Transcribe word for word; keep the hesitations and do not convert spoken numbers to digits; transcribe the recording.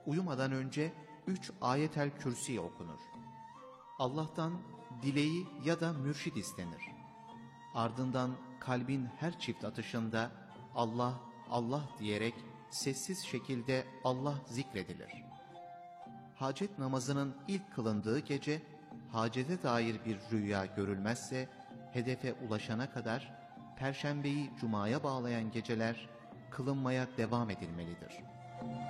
uyumadan önce üç ayetel kürsi okunur. Allah'tan dileği ya da mürşid istenir. Ardından kalbin her çift atışında Allah, Allah diyerek sessiz şekilde Allah zikredilir. Hacet namazının ilk kılındığı gece, hacete dair bir rüya görülmezse, hedefe ulaşana kadar Perşembeyi Cuma'ya bağlayan geceler kılınmaya devam edilmelidir.